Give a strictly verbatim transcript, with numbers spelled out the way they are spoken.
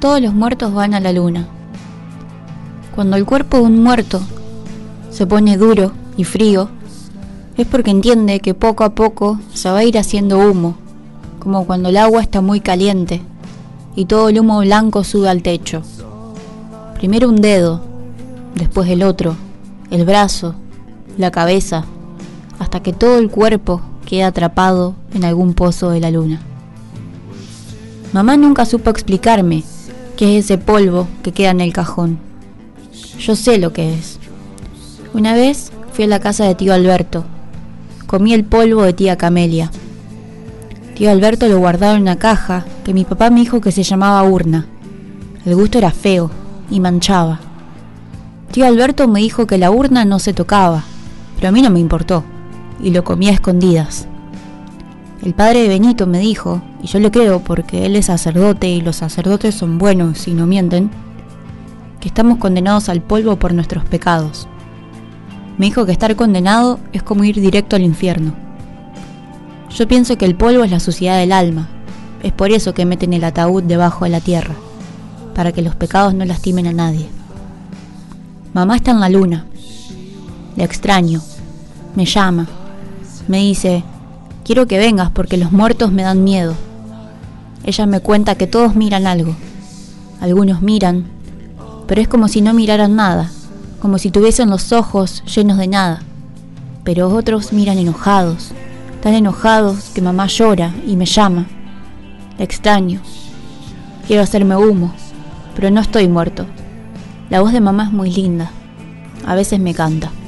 Todos los muertos van a la luna. Cuando el cuerpo de un muerto se pone duro y frío, es porque entiende que poco a poco se va a ir haciendo humo, como cuando el agua está muy caliente y todo el humo blanco sube al techo. Primero un dedo, después el otro, el brazo, la cabeza, hasta que todo el cuerpo queda atrapado en algún pozo de la luna. Mamá nunca supo explicarme qué es ese polvo que queda en el cajón. Yo sé lo que es. Una vez fui a la casa de tío Alberto. Comí el polvo de tía Camelia. Tío Alberto lo guardaba en una caja que mi papá me dijo que se llamaba urna. El gusto era feo y manchaba. Tío Alberto me dijo que la urna no se tocaba, pero a mí no me importó, y lo comí a escondidas. El padre de Benito me dijo, y yo le creo porque él es sacerdote y los sacerdotes son buenos y no mienten, que estamos condenados al polvo por nuestros pecados. Me dijo que estar condenado es como ir directo al infierno. Yo pienso que el polvo es la suciedad del alma, es por eso que meten el ataúd debajo de la tierra, para que los pecados no lastimen a nadie. Mamá está en la luna, la extraño, me llama, me dice: quiero que vengas porque los muertos me dan miedo. Ella me cuenta que todos miran algo. Algunos miran, pero es como si no miraran nada, como si tuviesen los ojos llenos de nada. Pero otros miran enojados, tan enojados que mamá llora y me llama. La extraño. Quiero hacerme humo, pero no estoy muerto. La voz de mamá es muy linda. A veces me canta.